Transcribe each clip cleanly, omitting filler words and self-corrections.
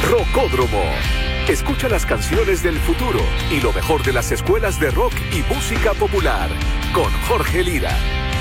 Rocódromo. Escucha las canciones del futuro y lo mejor de las escuelas de rock y música popular con Jorge Lira.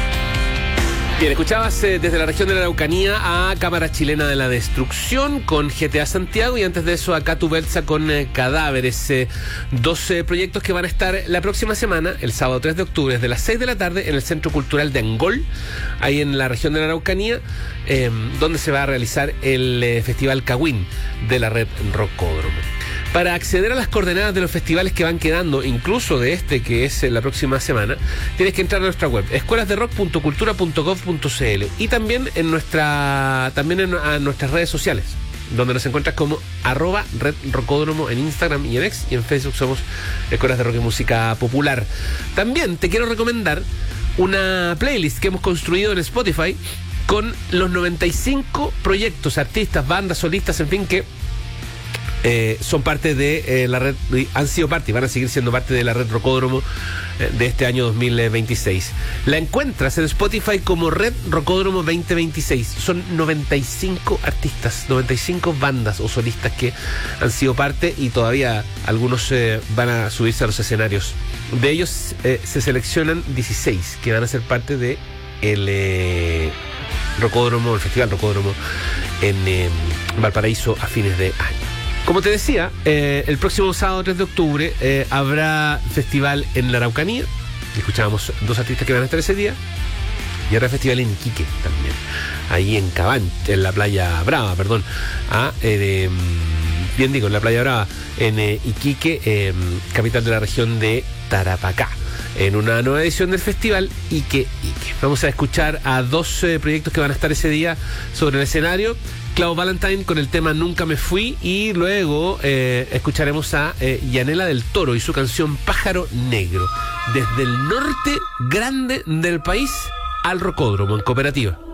Bien, escuchabas desde la región de la Araucanía a Cámara Chilena de la Destrucción con GTA Santiago, y antes de eso a Catu Belza con Cadáveres. 12 proyectos que van a estar la próxima semana, el sábado 3 de octubre, desde las 6 de la tarde en el Centro Cultural de Angol, ahí en la región de la Araucanía, donde se va a realizar el Festival Cagüín de la red Rocódromo. Para acceder a las coordenadas de los festivales que van quedando, incluso de este que es la próxima semana, tienes que entrar a nuestra web, escuelasderock.cultura.gov.cl, y también a nuestras redes sociales, donde nos encuentras como @Red Rocódromo en Instagram y en X, y en Facebook somos Escuelas de Rock y Música Popular. También te quiero recomendar una playlist que hemos construido en Spotify con los 95 proyectos, artistas, bandas, solistas, en fin, que son parte de la red, han sido parte y van a seguir siendo parte de la red Rocódromo de este año 2026. La encuentras en Spotify como Red Rocódromo 2026. Son 95 artistas, 95 bandas o solistas que han sido parte, y todavía algunos van a subirse a los escenarios. De ellos se seleccionan 16 que van a ser parte de el Rocódromo, el Festival Rocódromo en Valparaíso a fines de año. Como te decía, el próximo sábado 3 de octubre habrá festival en la Araucanía. Escuchábamos 2 artistas que van a estar ese día. Y habrá festival en Iquique también, ahí en Cabancha, en la Playa Brava, perdón. En la Playa Brava, en Iquique, capital de la región de Tarapacá, en una nueva edición del festival Ike. Vamos a escuchar a 2 proyectos que van a estar ese día sobre el escenario. Clau Valentine con el tema Nunca me fui, y luego escucharemos a Yanela del Toro y su canción Pájaro Negro, desde el norte grande del país al Rocódromo en Cooperativa.